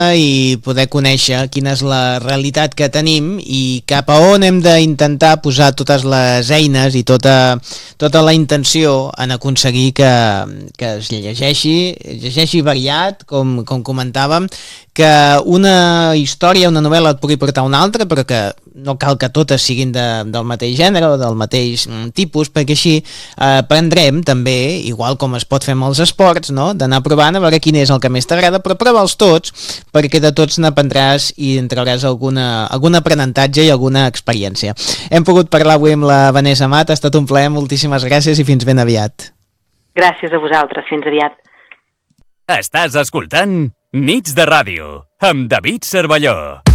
i poder conèixer quina és la realitat que tenim i cap a on hem d'intentar posar totes les eines i tota la intenció en aconseguir que es llegeixi variat, com comentàvem, que una història, una novel·la et pugui portar una altra, però que no cal que totes siguin del mateix gènere o del mateix tipus, perquè així aprendrem també, igual com es pot fer amb els esports, no? D'anar provant a veure quin és el que més t'agrada, però prova'ls tots, perquè de tots n'aprendràs i en trauràs algun aprenentatge i alguna experiència. Hem pogut parlar avui amb la Vanessa Amat, ha estat un plaer, moltíssimes gràcies i fins ben aviat. Gràcies a vosaltres, fins aviat. Estàs escoltant Nits de Ràdio, amb David Cervelló.